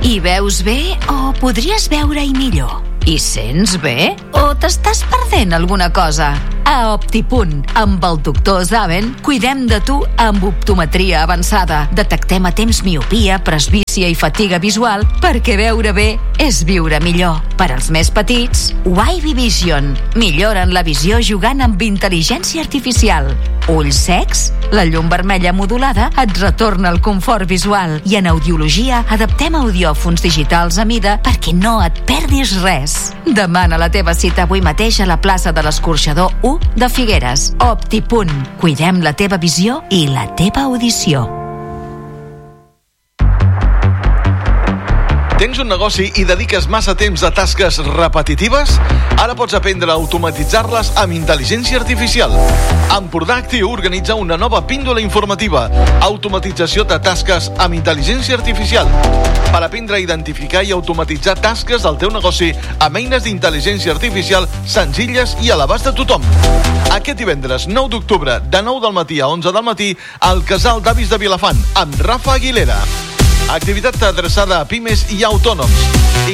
Hi veus bé o podries veure-hi millor? Hi sents bé o t'estàs perdent alguna cosa? A Optipunt, amb el doctor Zaven, cuidem de tu amb optometria avançada. Detectem a temps miopia, presbícia i fatiga visual perquè veure bé és viure millor. Per als més petits, Wavy Vision. Milloren la visió jugant amb intel·ligència artificial. Ulls secs? La llum vermella modulada et retorna el confort visual. I en audiologia adaptem audiòfons digitals a mida perquè no et perdis res. Demana la teva cita avui mateix a la plaça de l'Escorxador 1 de Figueres. Optipunt. Cuidem la teva visió i la teva audició. Tens un negoci i dediques massa temps a tasques repetitives? Ara pots aprendre a automatitzar-les amb intel·ligència artificial. Empordà Actiu organitza una nova píndola informativa. Automatització de tasques amb intel·ligència artificial. Per aprendre a identificar i automatitzar tasques del teu negoci amb eines d'intel·ligència artificial senzilles i a l'abast de tothom. Aquest divendres 9 d'octubre, de 9 del matí a 11 del matí, al Casal d'Avis de Vilafant, amb Rafa Aguilera. Activitat adreçada a pimes i autònoms.